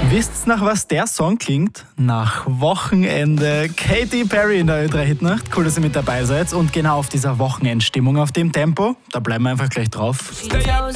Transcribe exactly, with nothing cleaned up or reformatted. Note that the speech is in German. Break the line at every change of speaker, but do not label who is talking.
Wisst's nach was der Song klingt? Nach Wochenende. Katy Perry in der Ö drei Hitnacht. Cool, dass ihr mit dabei seid. Und genau auf dieser Wochenendstimmung, auf dem Tempo, da bleiben wir einfach gleich drauf.
Stay up